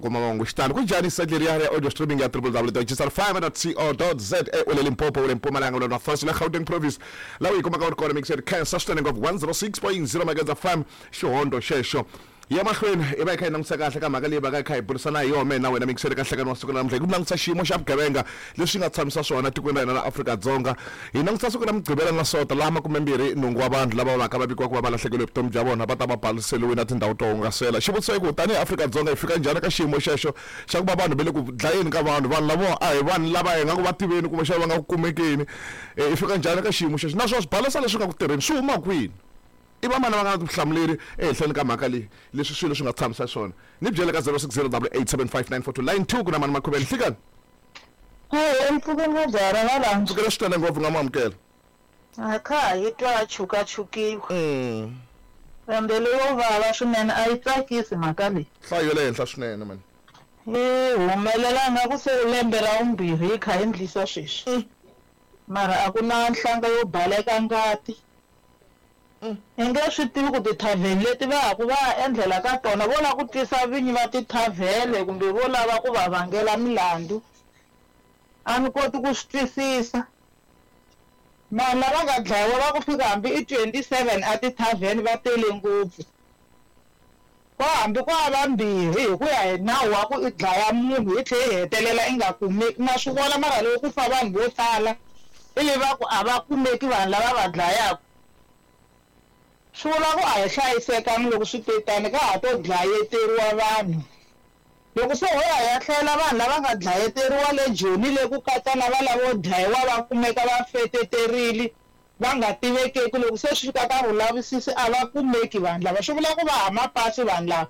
kuma ngishitana kunjani isadleri ya audio streaming ya www.digital5.co.za ulelimpopo ulempumalanga lo North Western Gauteng province la uyikuma ka ukona mixed cancer standing of 106.0 megahertz FM Shohondo shesho yamahlweni ebayikhaya nangisakahle kamaka liba kakhaya ibulisana yome na wena mixed kahle kana wasuku namhle kumnangisashimo shabugebenga leswi nga tshamisa swona tikweni na Africa Dzonga hina ngisasuku namgcibela na sota lama kumembiri nungu wabantu laba bakababikwa kuba balahlekelwe ebutomi bya bona batababhalisele wena tindawo to ungasela xivutiso ku tani Africa Dzonga ifika njhani ka xiyimo xexo xa ku va vanhu bele ku dlayeni ka vanhu lavo a hi vanhu lava nga ku va tiveni kumbe xa va nga ku kumekeni ifika njhani ka xiyimo xexo naswo swibalesa leswi nga ku tirheni swi huma kwini iba mana va nga vuhlamuleri ehenhleni ka mhaka leyi leswi swilo swi nga tshamisa swona ni byele ka 0608759492 ku na mani makhuveni hlikani Empfukeni wa jara na laha mpfukela swi tele ngopfu nga mamukela a kha hi twa chukachukiwa mbilu yo vava swinene a yi tsakisi mhaka leyi nhlayo le henhla swinene mani humelelanga ku se lembe ra vumbirhi hi kha hi endlisa sweswi mara a ku na nhlanga yo baleka ngati hi nge swi tivi ku tithavheni leti va ku va endlela ka tona vo la ku tisa vinyi va tithavhele kumbe vo lava ku va vangela milandzu a ni koti ku swi twisisa vanhu lava nga dlayiwa va ku fika hambi i 27 a tithavheni va tele ngopfu ko hambi ko va vambirhi hi ku ya hi nawu wa ku i dlaya munhu hi tlhela hi hetelela i nga kumeki na swi vona mara loko ku fa vanhu vo tala ivi va ku a va kumeki vanhu lava va dlayaka swi vula ku a hi hlayisekanga loko swi tetani ka ha to dlayeteriwa vanhu loko se ho ya hi ya hlayela vanhu lava nga dlayeteriwa le joni le ku katsa na va lavo dlayiwa va kumeka va feteterile va nga tivekeki loko se swi fika ka vulavisisi a va kumeki vanhu lava swi vula ku va hama pasi vanhu lava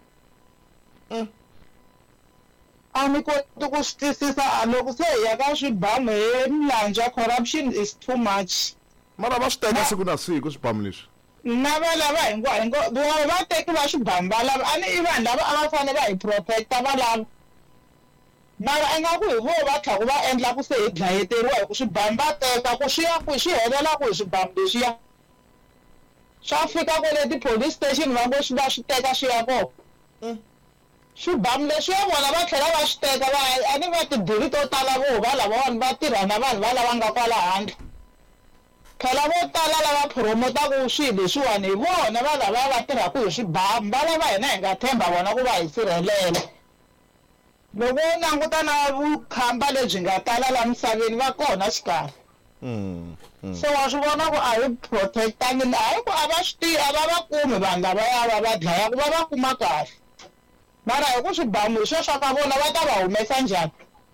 a ni koti ku swi twisisa loko se hi ya ka swibamu hi milandzu ya corruption is too much mara va swi teka siku na siku swibamu leswi na va lava hinkwawo va teki va swibamu va lava a ni i vanhu lava a va fanele va hi protecta va lava mara ingaku hi vo va tlha ku va endla ku se hi dlayeteriwa hi ku swibamu va teka ku swi ya ku swi helela ku hi swibamu leswiya swa fika kwale ti-police station va ngo swi va swi teka swi ya kona swibamu leswiya vona va tlhela va swi teka a ni va tidiri to tala vo va lavawani va tirha na vanhu va lava nga kwala handle phela vo tala lava promotaku swilo leswiwani hi vona va lava va tirhaku hi swibamu va lava hina hi nga themba vona ku va hi sirhelela loko u languta na vukhamba lebyi nga tala laha misaveni va kona xikarhi se wa swi vona ku a hi protectangi hayi ku a va swi tivi a va va kumi vanhu lavaya va dlayaku va va kuma kahle mara hi ku swibamu hi sweswo ka vona va ta va humesa njhani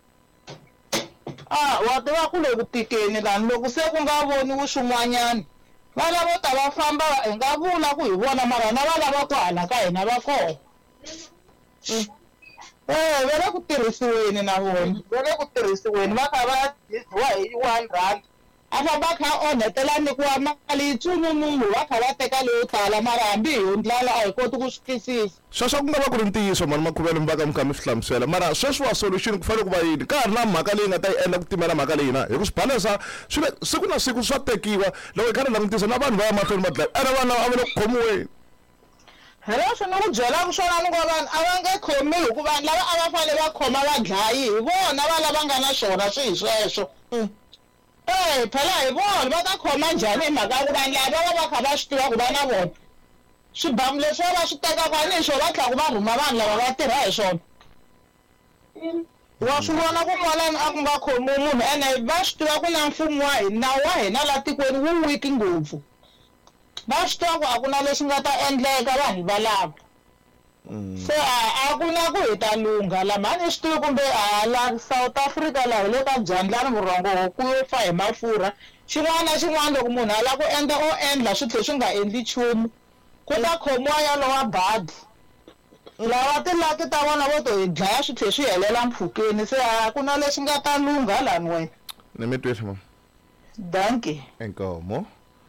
wa tiva ku le ku tikeni lani loko se ku nga voniwi swin'wanyana va lavo ta va famba hi nga vula ku hi vona mara na va lava ku hala ka hina va kona va le ku tirhisiweni na vona va le ku tirhisiweni va kha va disiwa hi 1 rand a famba kha onhetela nyikiwa mali yitsununungu va kha va teka leyo tala mara hambi hi ndlala a hi koti ku swi twisisa sweswo ku nga va ku ri ntiyiso mani makhuvelo mi va ka mi kha mi swi hlamusela mara sweswi wa solution ku fanele ku va yini ka ha ri na mhaka leyi nga ta yi endla ku timela mhaka leyi na hi ku swibalesa siku na siku swa tekiwa loko hi kha ri langutisa na vanhu va ya mahlweni va dlaya ene vanhu lava a va le ku khomiweni hela swi ni ku byelaku swona ni ngo vanhu a va nge khomi hi ku vanhu lava a va fanele va khoma vadlayi hi vona va lava nga na swona swihi sweswo phela hi vona va ta khoma njhani hi mhaka ya ku vanhu lava va va kha va swi tiva ku va na vona swibamu leswi va swi tekaka a ni swo va tlha ku va rhuma vanhu lava va tirha hi swona wa swi vona ku kwalani a ku nga khomiwi munhu ene va swi tiva ku na mfumo wa hina nawu wa hina laha tikweni wu wiki ngopfu va swi tiva ku a ku na leswi nga ta endleka vanhu valava se a ku na ku hi ta lungha lama a ni swi tivi kumbe hala South Africa laha hi le ka dyandlani vurhongo ku yo fa hi mafurha xin'wana na xin'wana loko munhu a lava ku endla o endla swi tlhe swi nga endli nchumu ku ta khomiwa yalowa badi lava tilaki ta vona vo to hi dlaya swi tlhe swi helela mpfhukeni se a ku na leswi nga ta lungha lani wena ni mi twisa mama danke enkomo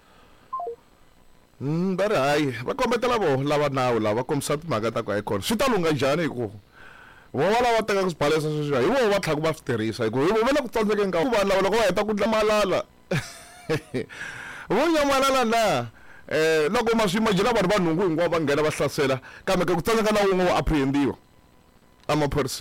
va ri hayi va kombetela vo lava nawu lava va kombisa timhaka ta ku a yi kona swi ta lungha njhani hi ku vo va lava tekaka swibalesa sweswiya hi vo va tlhaka va swi tirhisa hi ku hi vo va le ku tsandzekeni ka ku vanhu lava loko va heta ku nyamalala vo nyamalala na loko majina vanhu va nhungu hinkwavo va nghena va hlasela kambe ku tsandzeka na wun'we wa apprehendiwa amaphoriseni